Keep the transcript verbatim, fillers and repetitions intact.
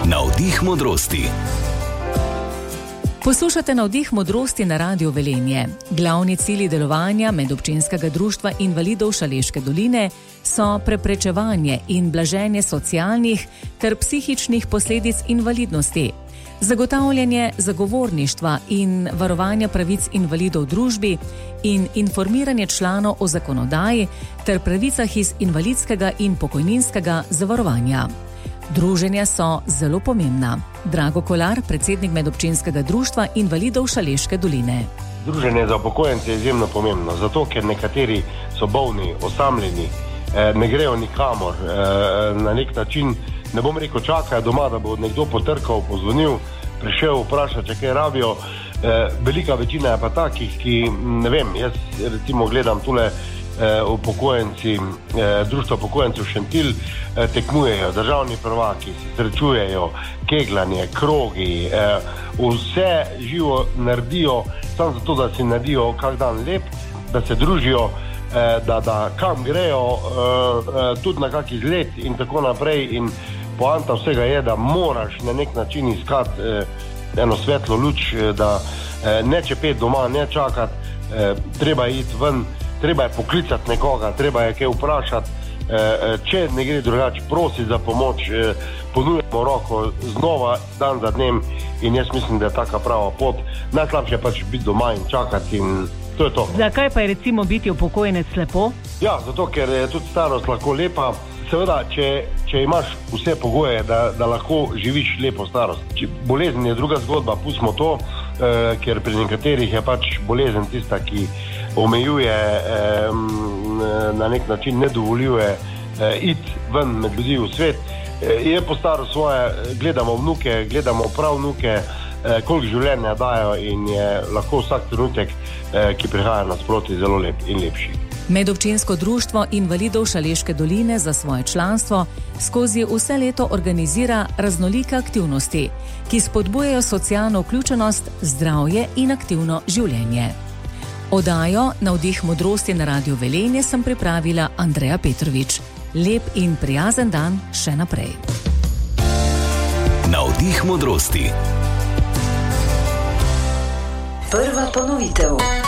Navdih modrosti. Poslušate Navdih modrosti na Radiu Velenje. Glavni cilji delovanja Medobčinskega društva invalidov Šaleške doline so preprečevanje in blaženje socialnih ter psihičnih posledic invalidnosti, zagotavljanje zagovorništva in varovanja pravic invalidov v družbi in informiranje članov o zakonodaji ter pravicah iz invalidskega in pokojninskega zavarovanja. Druženja so zelo pomembna. Drago Kolar, predsednik Medobčinskega društva invalidov Šaleške doline. Druženje za upokojence je izjemno pomembno, zato ker nekateri so bolni, osamljeni, ne grejo nikamor, na nek način, ne bom rekel, čakajo doma, da bo nekdo potrkal, pozvonil, prišel, vprašal, če kaj rabijo. Velika večina je pa takih, ki, ne vem, jaz recimo gledam tule upokojenci, društvo upokojencev Šentilj tekmujejo, državni prvaki, se srečujejo, kegljanje, krogi, vse živo naredijo, samo zato, da si naredijo kak dan lep, da se družijo, da, da kam grejo, tudi na kak izlet in tako naprej. In poanta vsega je, da moraš na nek način iskati eno svetlo luč, da ne čepeti doma, ne čakati, treba iti ven, treba je poklicati nekoga, treba je kaj vprašati, če ne gre drugače, prosi za pomoč, ponujemo roko znova, dan za dnem, in jaz mislim, da je taka prava pot. Najslabše je pač biti doma in čakati in to je to. Zakaj pa je recimo biti upokojenec lepo? Ja, zato ker je tudi starost lahko lepa. Seveda, če, če imaš vse pogoje, da, da lahko živiš lepo starost. Če bolezen je druga zgodba, pustimo to, eh, ker pri nekaterih je pač bolezen tista, ki omejuje, eh, na nek način ne dovoljuje eh, iti ven med ljudi v svet. Eh, je po staro svoje, gledamo vnuke, gledamo prav vnuke, eh, koliko življenja dajo in je lahko vsak trenutek, eh, ki prihaja nasproti, zelo lep in lepši. Medobčinsko društvo invalidov Šaleške doline za svoje članstvo skozi vse leto organizira raznolike aktivnosti, ki spodbujajo socialno vključenost, zdravje in aktivno življenje. Oddajo Navdih modrosti na Radiu Velenje sem pripravila Andreja Petrovič. Lep in prijazen dan še naprej. Navdih modrosti. Prva ponovitev.